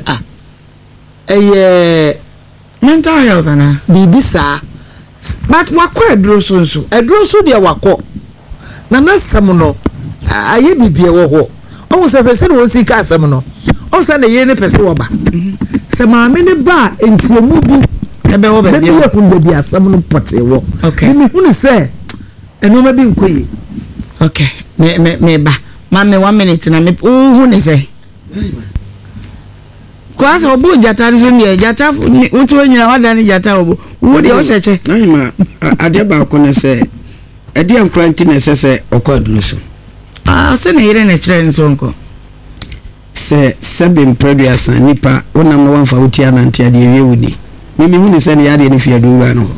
mental health na bibisa but wakọ edro so de wakọ na nasam no aye bibie wo ho o se pese no si ka asam no o se na ye ne pese wo ba se maame ne ba entuomu bu ebe wo be bi yakun be asam no pote wo mi hunu se eno ma bi nkoyi okay me ba mame 1 minute na me hu ne se kwasa obu jata nso ne jata wuti wonyina wada ne jata obu wo de o cheche na ade ba ko ne se ade ankranti ne se okọ aduru so se ne yire ne kire nso nko se sebem producer nipa wonam no wanfa wuti anante ade ewe wudi mimi hu ne se ne yade ne fi aduru no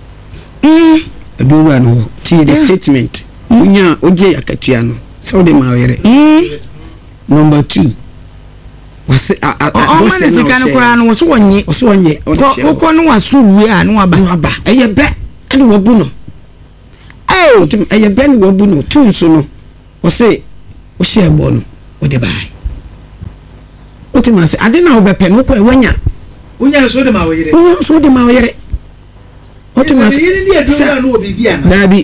aduru no ti the statement unya oje yakatua no se wo de ma yire number 2 wase wase sikana kwa no so wonye ko no waso wi a no waba eye be ani wabu no eye be ni wabu no tunso no wase wo share bo no wo de bai otimase ade na wo bepe no ko ewanya unya so de ma wo yire otimase no obi bia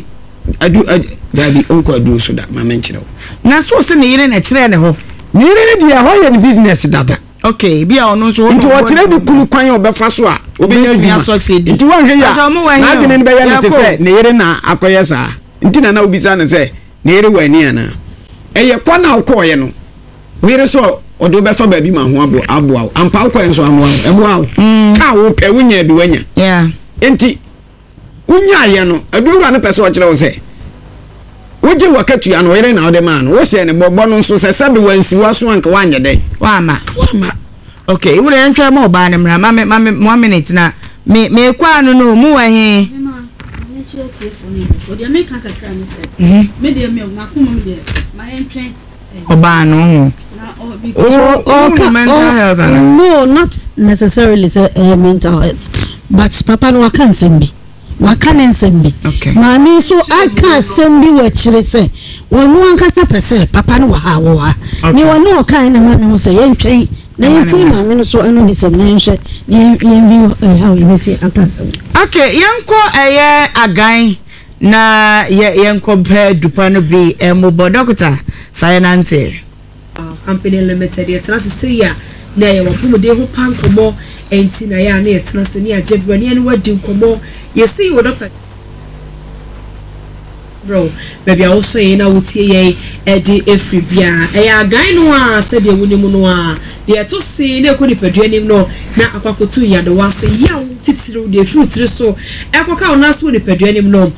dabi onko adu so da ma menchire na so se ne yire na kire ne ho nire dia ho ye ni business data okay bia ono so nti wotire bi kunu kwan obefa so a obenya bia succeed nti wanhwe ya na bi ne be ya ne se ne yire na akoye sa nti na obisa ne se ne yire wani ana eye kwa na okoye no yire so odo befa ba bi ma ho abo ampa okoye so amo ebo awo ka wo pe wunya bi wanya yeah nti wunya ye no adowura ne pese o kire wo se woje wakatu ya no yere na ode man wo se ne bobbo no so se sabe wansi waso anka wanye den wama okay wure ntwa ma oba ne mra mame 1 minute na me kwa no no mu wahe oba no mental health no not necessarily mental health but papa no can sembi wakane nsembi maami so aka sembi wachire se wonu ankasa pese papa no wa ni wonu okan na maami ho se yentwen na yɛti ma me no so ɛno de sɛm na yɛhwɛ yɛnvi how yɛbɛsi aka asɛm. Okay, yɛnkɔ ɛyɛ agan na yɛnkɔ pɛ dupa no bi mobɔ dɔkota finance company limited yɛtena se sei a na yɛ wapomode ho pankommɔ enti na yɛ a na yɛtena se ne agyebrane ne wadi nkɔmmɔ yɛsei wɔ dɔkta bro baby also yɛ na wotie yɛ ɛde efiri bia ɛyɛ agan no a sɛdeɛ wonim no a deɛ to se na ɛkɔ nipadua nim no na akwakotu yadewa se yaw titiriw de efiri tiri so ɛkɔka wo naso nipadua nim no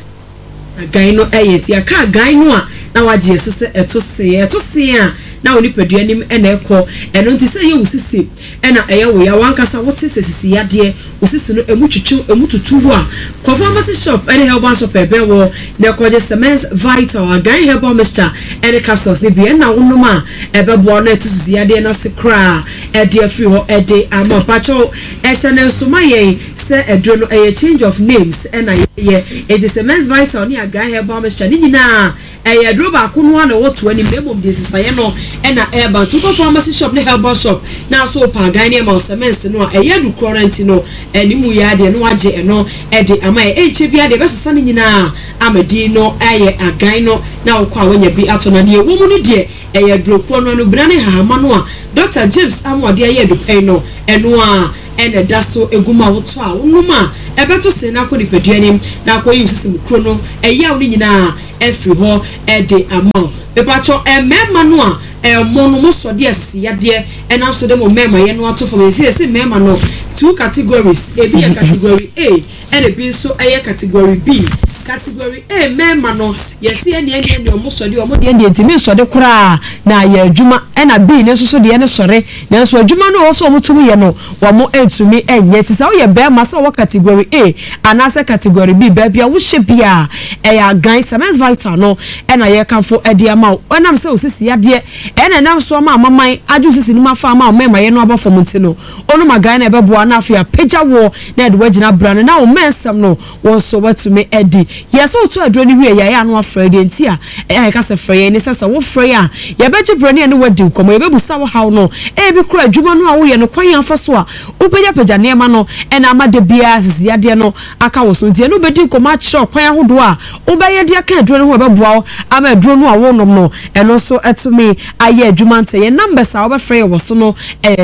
agan no ɛyɛ ti aka agan no a na wagye so se ɛto se a na oni padua nim ɛna ɛkɔ ɛno nti sɛ yɛ wusisi ɛna ɛyɛ wo ya wankasa wote sesisi yadeɛ wusisi no emu twitwu emu tutu ho a kɔ pharmacy shop ɛne herbal shop ɛbɛn wɔ na ɛkɔgye Semence Vital agan herbal mixture ɛne capsules ne bi ɛna wonom a ɛbɛboa na ɛto sesisi yadeɛ na se kra ɛde afiri hɔ ɛde ama pacho ɛhyɛ ne nsoma yɛn sɛ ɛduro no ɛyɛ change of names ɛna yɛ ɛde Semence Vital ne agan herbal mixture ne nyinaa ɛyɛ duro baako no a na wɔto anim na mmom de sisaeɛ no ɛna ɛba to pharmacy shop ne herbal shop na so pa agan ne ma Semence no a ɛyɛ du current no ɛni mu ya de no wagye ɛno ɛde ama ɛnche bia de bɛsesa ne nyinaa amadi no ɛyɛ agan no na wokɔ a wonya bi ato na de wo mu no de ɛyɛ duro kro no no bra ne hahama no a Dr. James Amode ɛyɛ du pɛn no ɛno a ɛna da so eguma woto a wonum a ɛbɛto se na akɔ nipadua nim na akɔ yi usisi mu kro no ɛyɛ wo ne nyinaa ɛfiri hɔ ɛde ama bepacho ɛmɛma no a mo no mo so de asiyade ena so de mo mema ye no ato for me see mema no two categories ebi ya category A and ebi so eye category B category A mema no yes ene mo so de mo de ntimi so de kura na ye adwuma ena B ne so de ne sore na so adwuma no so mo tum ye no wo mo entumi enye ti sa wo ye be ma so wo category A anase category B ba bia wo hye bia e ya gan Semence Vital no ena ye kanfo ede ama onam se osisi yade ena nam so ma maman adu sisi no ma fa ma mema ye no abafo munti no onu magan na ebeboa na afia peja wo na de wagina bra na wo mensam no wo so watumi edi yes o to adro ni wie ya no afrɛ de ntia e ka se frɛ ye ni sesa wo frɛ ya ye beji bra ne wadi komo ye bebusa wo haw no e bi kura adwuma no a wo ye no kwan afa so a wo peja ne ma no e na amade bia sisiade no aka wo so ntia no bedi komo a kyerɛ kwan ahodo a wo be ye de aka adro no ho beboa ama adro no a wo nom no e no so etumi aye adwuma nte ye numbers a wo be frɛ ye wo so no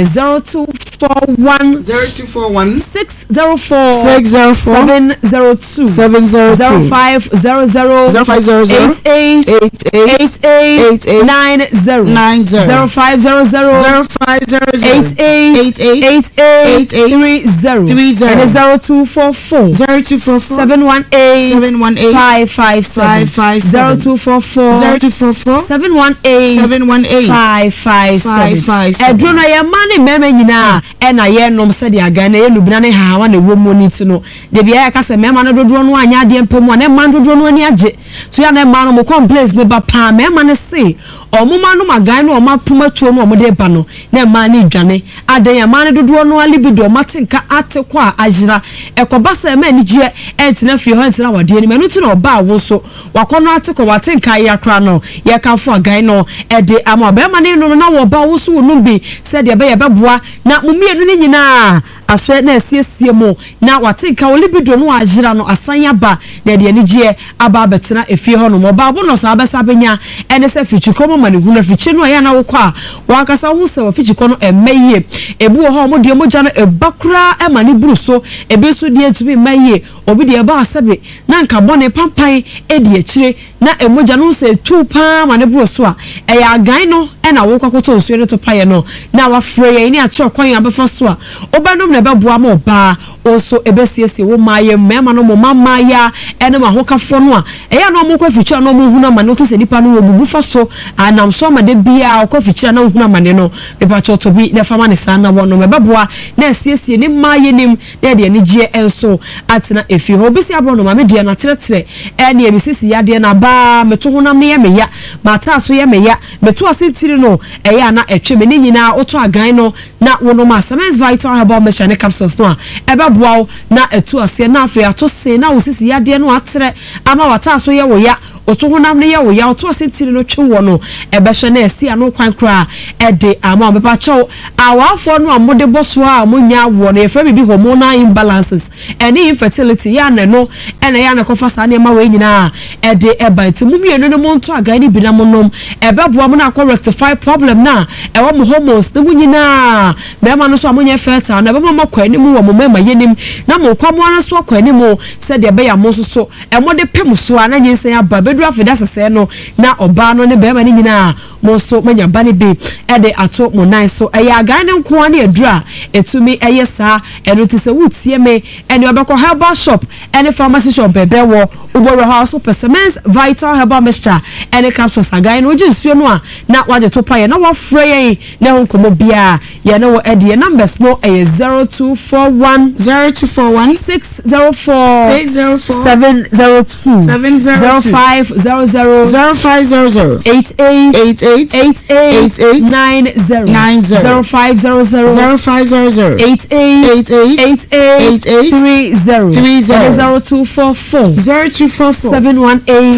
0241 604 702 0500 Edrona ya mane meme nyina ena ye nom se de aga na ye lubina ne hawa na womo ni ti no de bia ya ka se mema no dodo no anya de mpemu na man dodo no ani age so ya na man no mo complaints ne ba pa mema ne se omuma no magan no omapuma tuo no omode ba no na man ne dwane ade ya man dodo no alibido matinka ate kwa ajira ekoba se ma ni je entina fi ho entina wade ni manu ti no ba wo so wakono ate ko watinka ya kra no ye kan fo agan no ede ama ba ma ne no na wo ba wo so no bi se de be ye beboa na mumienu ni nyina aswe na asiesie mo na watinka olibido no ajira no asanya ba na de ani je aba betena efie ho no mo ba bo no sa abesa benya ene se fichikomo mane huna fichi no ya na wo kwa wakasa hu se wa fichiko no emaye ebu ho mo de moja no ebakura emane buru so ebe so de etumi maye obi de ba asabe na nka bone pampan edi akire na emoja no se tu pa mane buru so a eya agan no ena wo kwakoto nsuo no to paye no na wa frey ni a chokwan abefa so a obanom na beboa ma oba also ebesiesie wo maye mema no mo mamaya ene ma hokafo no a eya no mo kwaficha no mo huna ma no to se nipa no obubu fa so anam so ma de bia kwaficha na huna ma ne no pepa choto bi na fama ne sana wo no mebeboa na esiesie ni maye nim na de ani gie enso atena efi ho bisi abro no ma me de na tretre ene ebisisi yade na ba meto honam ne ye meya mata so ye meya meto asitiri no eya na etwe me ni nyina oto agan no na wo no ma Semence Vital herbal mixture capsules no eba na etu ase na afi ato se na wosisi yade no atere ama wata so ye wo ya oto honam ne ye wo ya oto asentiri no twe wo no ebe hwe na esi ano kwan kra e de ama me pa cho awafo no amode boso a amonya wo na efa bibi hormonal imbalances any infertility ya na no ena ya na kofa sa na ma we nyina e de eba ti mumienu no monto aga ni bi na monom ebe boa mo na rectify problem na e wo mo hormones ne nyina be ma no so amonya fertile na be ma kwani mu wo mo ma yenim na mo kwamo na so kwani mu se de be ya mo so e mo de pem so ana nyinsen aba bedu afida sese no na oba no ne be ma ni nyina mo so manya bani be e de ato mo nan so e ya aga ne nko na edura etumi eye sa eno ti se wutie me ene obekọ herbal shop ene pharmacy shop bebe wo uboro house persimmons vital herbal mixture ene capsules aga no jinsuo no a na waje to paye na wo frey na ho komo bia ye na wo ede numbers no 0241 0241 604 702 0500 88 90 0500 88 0244 718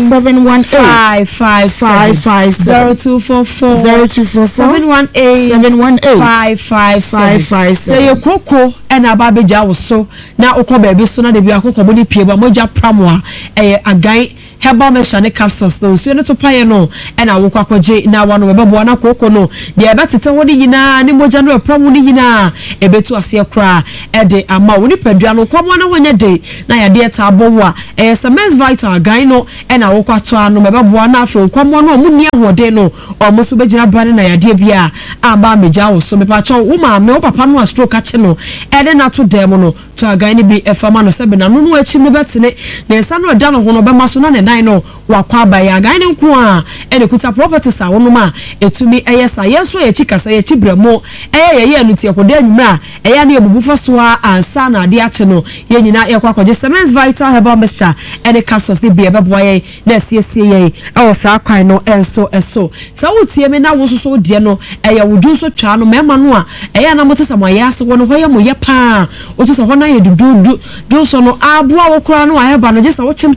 557 say your koko and ababeja wo so na okọ baby so na de bi akoko mo ni pie ba moja pramoa agan herbal meshane capsules no so no to paye no and awokọ akọje na wano we bebo na koko no de ebe tete wo ni nyina ni moja no pramu ni nyina ebetu ase kra e de ama wo ni padua no kwamo na wonye de na ya de ta abowa SMS vital agan no and awokọ ato anu me bebo na afi kwamo no mu ni ahode no omo so begina brane na ya de bia aba meja wo so me pa cho wo ma me wo papa no stroke ache no e de na to dem no to agan ni bi efama no sebe na no achi me betene na ensa no da no ho no be maso na ne no wakwa ba ya gan nko a ene kuta properties a wono ma etumi eyesa yenso ye chikasa ye chibremo ye anu tie koda anwuma ya na ebubufa so a ansa na ade ache no ye nyina ye kwakoje Semens Vital Herbal Mixture ene capsules ni bi ebeboa ye na siesie ye e sa kwan no enso eso sa wotie me na wo so de no ye wudu so twa no mema no a ya na motesa mo ya ase wono hoye mo ye pa otusa ho na ye dudu do so no aboa wo kra no a heba no je sa wo chim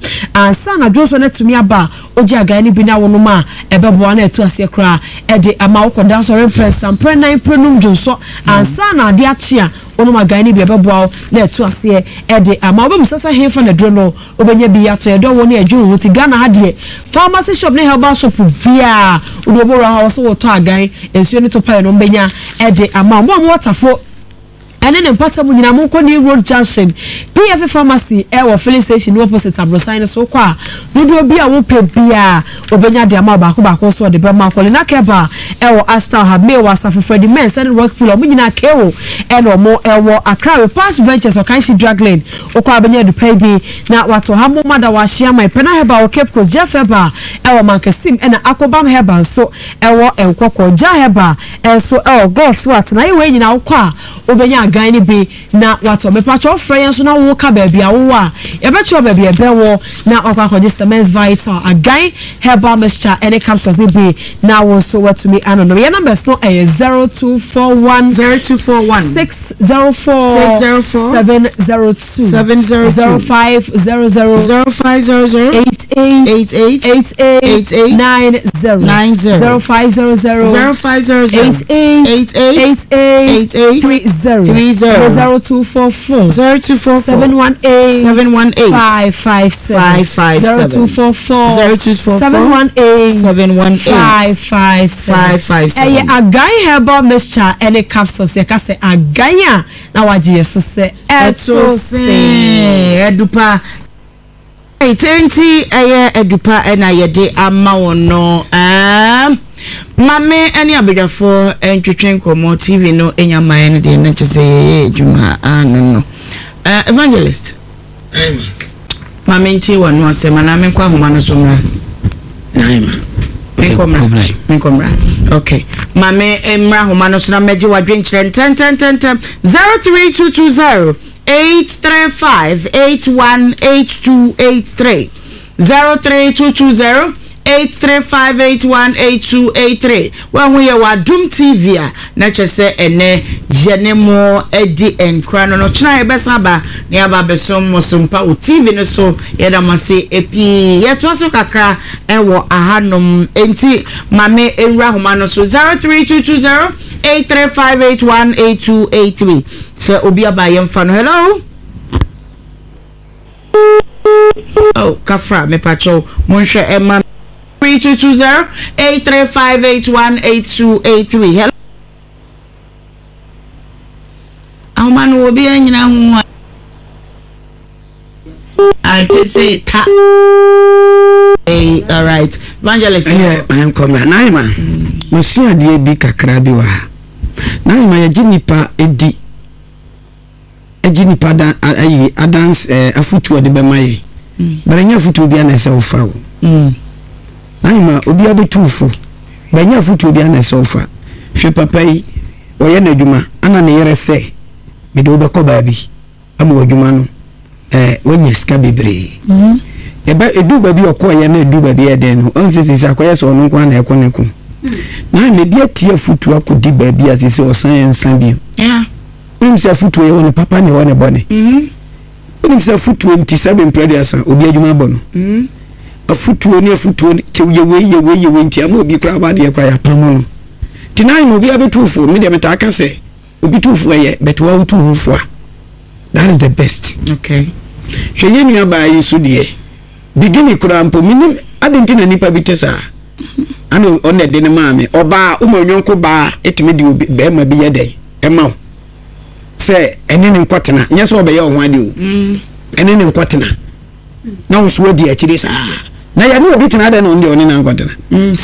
ansa na do so na tumi aba oji aga ni bi na wono ma ebeboa na etu ase kra e de ama wo koda so repress sampre 9 prenum jonso ansa na ade ache a wono ma ga ni bi ebeboa na etu ase e de ama wo musasa hefa na dro no obenya bi yato e do wo na adwun wo ti Ghana ha de pharmacy shop ne herbal shop bia wo bo ra ha so wo to aga ensuo ni to pa no mbenya e de ama mo watafo ene ne mpata mu nyina mu ko ni road junction PF pharmacy e wo filling station opposite Abrosan so kwa dodo bia wo pe bia obenya de ama ba ko so de brama ko na keba e wo Astar have me wa Safi Freddy men send rock pool mu nyina kewo e no mo e wo Accra Past Ventures o kan shi drag lane o kwa abenya de pay bi na wato hamo mada wa share my pena heba o Cape Coast Jafeba e wo Mankasim e na Akobam heba so e wo enkoko Jaheba e so e wo God swat na ye nyina wo kwa obenya gan ni bi na wato me pacho friend so na wo ka ba bia wo a e be cho ba bia be wo na okwakoje Semens Vital agan herbal mixture any capsules ni bi na wo so what to me anono your numbers no 0241 604 702 0500 88 90 0500 88 0244 718 557 557 eye agan herbal mixture any capsules ye ka se aganya na waje so se eto se edupa 20 eye edupa na yede ama wono mame ani abedafo entwetwen komo TV no enyamaye ne de na chese edwuma no evangelist mame nchi wanu asema na me kwa homa no so mra Menkomra. Okay. Mame emra homa no so na meje wadwen kire 10 03220 835 818283 03220 8358188283 wahu ye wadum TV a na chese ene jenemo edi enkra no china ye besa ba ne aba besom mosompa o TV no so ye da mase epi ye to so kakra ewo ahanom enti mame ewura homa no so 032208358188283 se obi aba ye mfa no. Hello. Oh, Kafra, me pacho, Monsha Emma 3220-835818283. Hello. How man will be in now? I'll just say ta. Hey, all right. Evangelist. I am coming. Naima. Monsieur Diaby Kakrabiwa. Naima ya jinipa edi. Ejinipa da ayi adance afutu de bemaye. Baranya afutu bia na se ofa o. Naima obi abetufo. Banya afutu bia na se ofa. Hwe papa yi oye na adwuma ana ne yere se me de obekọ baabi. Ama adwuma no wanya sika bebre. Eba edu baabi okoye na edu baabi eden no. Onsisi akoye so no nkwa na ekoneko. Na me bia tie afutu akodi baabi asese osan ensan bi. Yeah. Unimsa futu ye woni papa ne woni bone. Unimsa futu 27 predator obi adwuma bono. Afutu oni afutu chewye we nti ama obi kra ba de kra ya pamo no. Tinai mo bi abetufu me de metaka se obi tufu ye betwa utufu a. That is the best. Okay. Hweye nua ba yi so de bigini kra mpo minim adenti na nipa bitesa. Ano on de ne maame oba umonwonko ba etime de obi be ma bi ye den. Ema se ene ne nkwatena nya so obeye ho ade o ene ne nkwatena na wo so odi akire sa na ya ne obi tena ade no ndi oni na nkwatena